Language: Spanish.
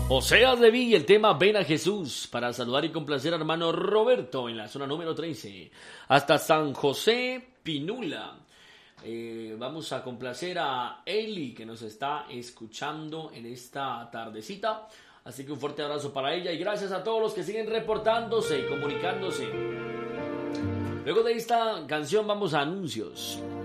Oseas de Villa, el tema Ven a Jesús, para saludar y complacer a hermano Roberto en la zona número 13, hasta San José Pinula. Vamos a complacer a Eli, que nos está escuchando en esta tardecita. Así que un fuerte abrazo para ella y gracias a todos los que siguen reportándose y comunicándose. Luego de esta canción vamos a anuncios.